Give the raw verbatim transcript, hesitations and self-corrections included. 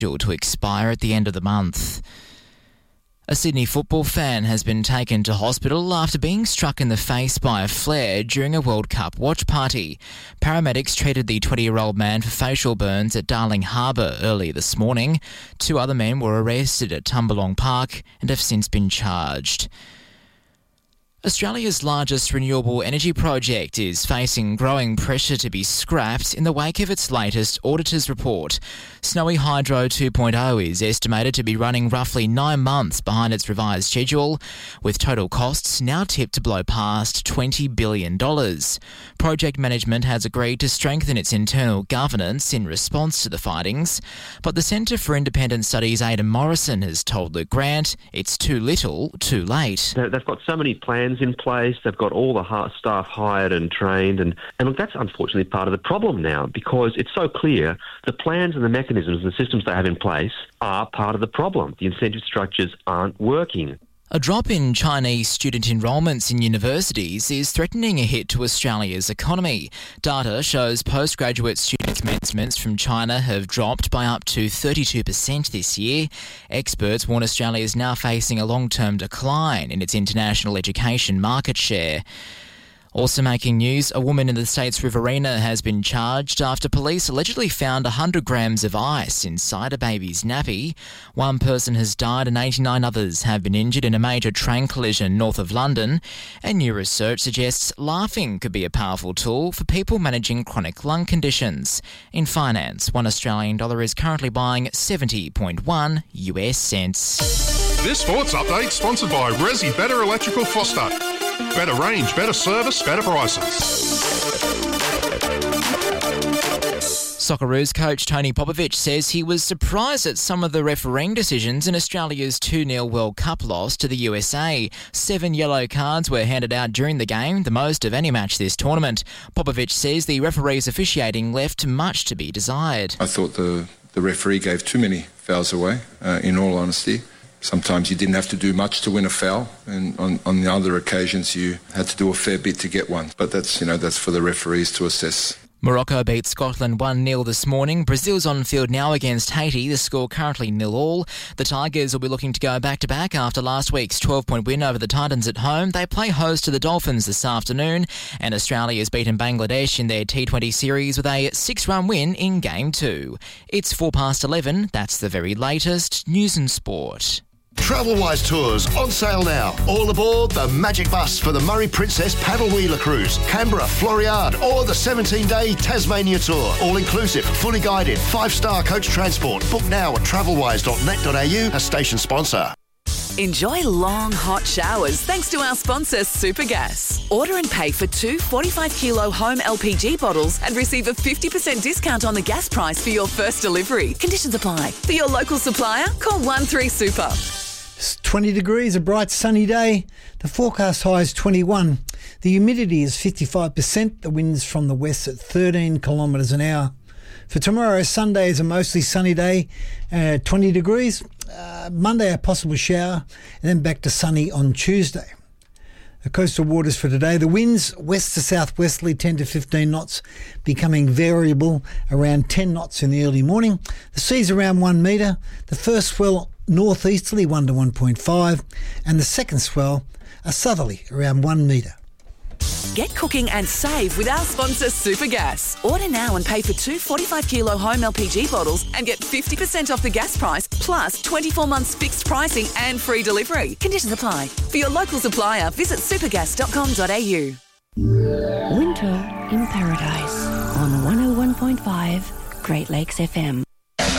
due to expire at the end of the month. A Sydney football fan has been taken to hospital after being struck in the face by a flare during a World Cup watch party. Paramedics treated the twenty-year-old man for facial burns at Darling Harbour early this morning. Two other men were arrested at Tumbalong Park and have since been charged. Australia's largest renewable energy project is facing growing pressure to be scrapped in the wake of its latest auditor's report. Snowy Hydro two point oh is estimated to be running roughly nine months behind its revised schedule, with total costs now tipped to blow past twenty billion dollars. Project management has agreed to strengthen its internal governance in response to the findings, but the Centre for Independent Studies' Aidan Morrison has told Luke Grant it's too little, too late. They've got so many plans in place, they've got all the staff hired and trained, and, and look, that's unfortunately part of the problem now, because it's so clear the plans and the mechanisms and the systems they have in place are part of the problem. The incentive structures aren't working. A drop in Chinese student enrolments in universities is threatening a hit to Australia's economy. Data shows postgraduate student commencements from China have dropped by up to thirty-two percent this year. Experts warn Australia is now facing a long-term decline in its international education market share. Also making news, a woman in the state's Riverina has been charged after police allegedly found one hundred grams of ice inside a baby's nappy. One person has died and eighty-nine others have been injured in a major train collision north of London. And new research suggests laughing could be a powerful tool for people managing chronic lung conditions. In finance, one Australian dollar is currently buying seventy point one U S cents. This sports update sponsored by Resi Better Electrical Foster. Better range, better service, better prices. Socceroos coach Tony Popovic says he was surprised at some of the refereeing decisions in Australia's two nil World Cup loss to the U S A. Seven yellow cards were handed out during the game, the most of any match this tournament. Popovic says the referee's officiating left much to be desired. I thought the, the referee gave too many fouls away, uh, in all honesty. Sometimes you didn't have to do much to win a foul, and on, on the other occasions you had to do a fair bit to get one. But that's, you know, that's for the referees to assess. Morocco beat Scotland one nil this morning. Brazil's on field now against Haiti. The score currently nil all. The Tigers will be looking to go back-to-back after last week's twelve-point win over the Titans at home. They play host to the Dolphins this afternoon, and Australia's beaten Bangladesh in their T twenty series with a six-run win in Game two. It's four past eleven. That's the very latest news and sport. Travelwise Tours on sale now. All aboard the Magic Bus for the Murray Princess Paddle Wheeler Cruise, Canberra, Floriade, or the seventeen-day Tasmania Tour. All inclusive, fully guided, five-star coach transport. Book now at travelwise dot net dot a u, a station sponsor. Enjoy long, hot showers thanks to our sponsor, Supergas. Order and pay for two forty-five kilo home L P G bottles and receive a fifty percent discount on the gas price for your first delivery. Conditions apply. For your local supplier, call one three super. It's twenty degrees, a bright sunny day. The forecast high is twenty-one. The humidity is fifty-five percent. The wind's from the west at thirteen kilometres an hour. For tomorrow, Sunday is a mostly sunny day, uh, twenty degrees. Uh, Monday, a possible shower, and then back to sunny on Tuesday. The coastal waters for today, the winds west to southwesterly ten to fifteen knots, becoming variable around ten knots in the early morning. The sea's around one metre. The first swell northeasterly one to one point five, and the second swell a southerly around one metre. Get cooking and save with our sponsor Supergas. Order now and pay for two forty-five kilo home L P G bottles and get fifty percent off the gas price plus twenty-four months fixed pricing and free delivery. Conditions apply. For your local supplier, visit supergas dot com dot a u. Winter in Paradise on one oh one point five Great Lakes F M.